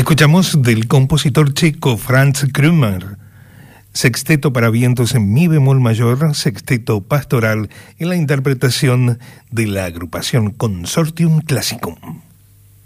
Escuchamos del compositor checo Franz Krummer, sexteto para vientos en mi bemol mayor, sexteto pastoral, en la interpretación de la agrupación Consortium Classicum.